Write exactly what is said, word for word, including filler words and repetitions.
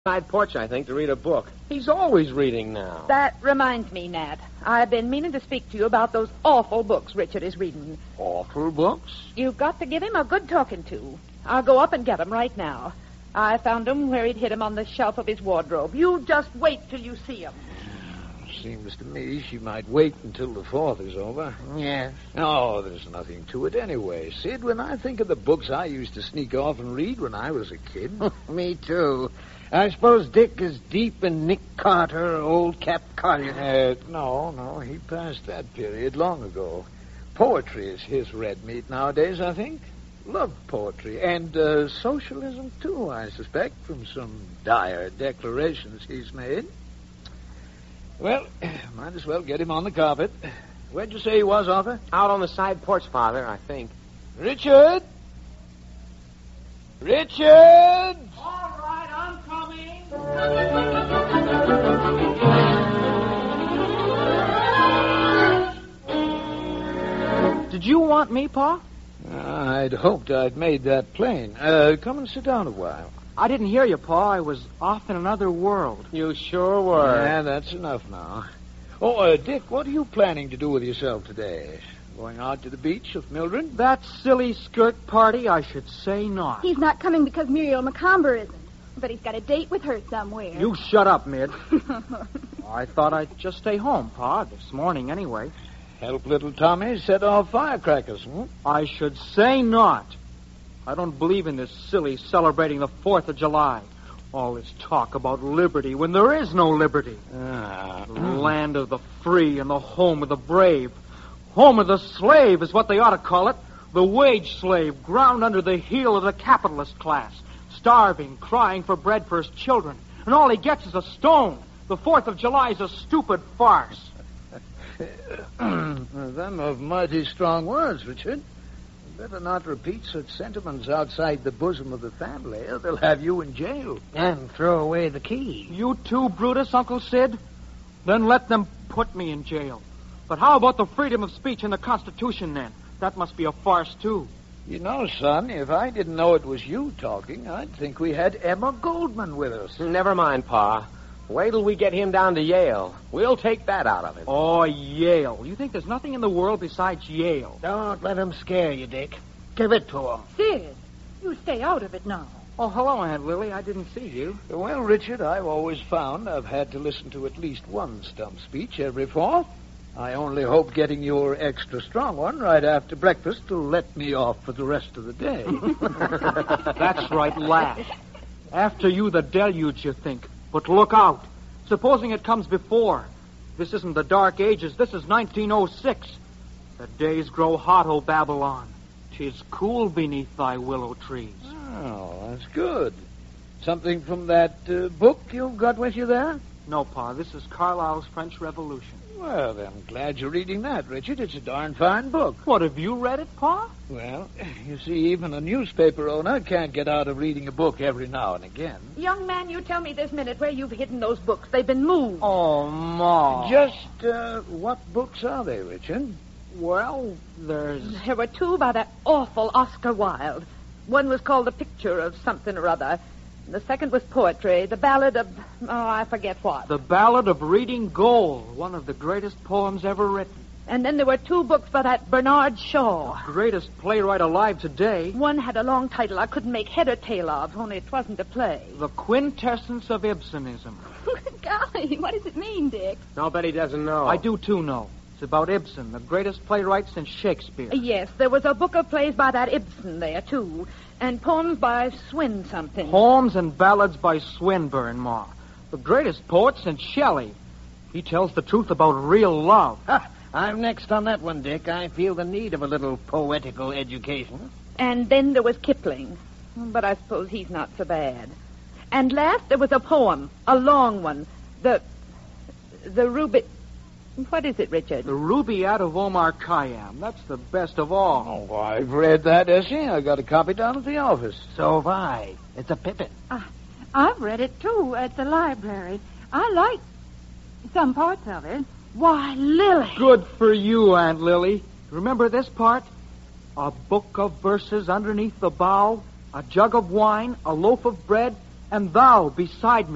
Side porch, I think, to read a book. He's always reading now. That reminds me, Nat. I've been meaning to speak to you about those awful books Richard is reading. Awful books? You've got to give him a good talking to. I'll go up and get 'em right now. I found 'em where he'd hid 'em on the shelf of his wardrobe. You just wait till you see 'em. Seems to me she might wait until the fourth is over. Yes. Oh, there's nothing to it anyway. Sid, when I think of the books I used to sneak off and read when I was a kid. Me too. I suppose Dick is deep in Nick Carter or old Cap Collier. Uh, no, no, he passed that period long ago. Poetry is his red meat nowadays, I think. Love poetry. And uh, socialism, too, I suspect, from some dire declarations he's made. Well, might as well get him on the carpet. Where'd you say he was, Arthur? Out on the side porch, Father, I think. Richard? Richard! All right, I'm coming. Did you want me, Pa? I'd hoped I'd made that plain. Uh, come and sit down a while. I didn't hear you, Pa. I was off in another world. You sure were. Yeah, that's enough now. Oh, uh, Dick, what are you planning to do with yourself today? Going out to the beach with Mildred? That silly skirt party, I should say not. He's not coming because Muriel McComber isn't. But he's got a date with her somewhere. You shut up, Mid. I thought I'd just stay home, Pa, this morning anyway. Help little Tommy set off firecrackers, hmm? I should say not. I don't believe in this silly celebrating the fourth of July. All this talk about liberty when there is no liberty. Ah. The land of the free and the home of the brave. Home of the slave is what they ought to call it. The wage slave ground under the heel of the capitalist class. Starving, crying for bread for his children. And all he gets is a stone. The fourth of July is a stupid farce. Them are mighty strong words, Richard. Better not repeat such sentiments outside the bosom of the family, or they'll have you in jail. And throw away the key. You too, Brutus, Uncle Sid? Then let them put me in jail. But how about the freedom of speech in the Constitution, then? That must be a farce, too. You know, son, if I didn't know it was you talking, I'd think we had Emma Goldman with us. Never mind, Pa. Wait till we get him down to Yale. We'll take that out of him. Oh, Yale. You think there's nothing in the world besides Yale? Don't let him scare you, Dick. Give it to him. Sid, you stay out of it now. Oh, hello, Aunt Lily. I didn't see you. Well, Richard, I've always found I've had to listen to at least one stump speech every fall. I only hope getting your extra strong one right after breakfast will let me off for the rest of the day. That's right, laugh. After you, the deluge, you think. But look out. Supposing it comes before. This isn't the Dark Ages. This is nineteen oh six. The days grow hot, O Babylon. 'Tis cool beneath thy willow trees. Oh, that's good. Something from that uh, book you've got with you there? No, Pa. This is Carlyle's French Revolution. Well, then, I'm glad you're reading that, Richard. It's a darn fine book. What, have you read it, Pa? Well, you see, even a newspaper owner can't get out of reading a book every now and again. Young man, you tell me this minute where you've hidden those books. They've been moved. Oh, Ma. Just uh, what books are they, Richard? Well, there's... There were two by that awful Oscar Wilde. One was called A Picture of Something or Other. The second was poetry, the ballad of, oh, I forget what. The Ballad of Reading Gold, one of the greatest poems ever written. And then there were two books by that Bernard Shaw. Greatest playwright alive today. One had a long title I couldn't make head or tail of, only it wasn't a play. The Quintessence of Ibsenism. Golly, what does it mean, Dick? I'll bet he doesn't know. I do, too, know. It's about Ibsen, the greatest playwright since Shakespeare. Yes, there was a book of plays by that Ibsen there, too. And poems by Swin something. Poems and ballads by Swinburne, Ma. The greatest poet since Shelley. He tells the truth about real love. Ha, I'm next on that one, Dick. I feel the need of a little poetical education. And then there was Kipling. But I suppose he's not so bad. And last there was a poem, a long one. The... The Ruby... What is it, Richard? The Rubaiyat of Omar Khayyam. That's the best of all. Oh, I've read that essay. I got a copy down at the office. So have I. It's a pippin. Uh, I've read it, too, at the library. I like some parts of it. Why, Lily. Good for you, Aunt Lily. Remember this part? A book of verses underneath the bough, a jug of wine, a loaf of bread, and thou beside me.